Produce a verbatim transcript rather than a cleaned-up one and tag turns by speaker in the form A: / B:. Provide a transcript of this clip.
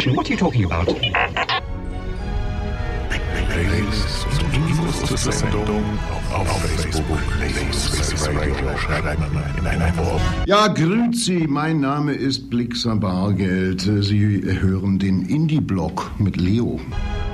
A: attention, what are you talking about?
B: Playlist und Infos zur Sendung auf Facebook, Space Radio. Schreibt mal in ein Wort.
C: Ja, grüezi, mein Name ist Blixer Bargeld. Sie hören den Indie-Blog mit Leo.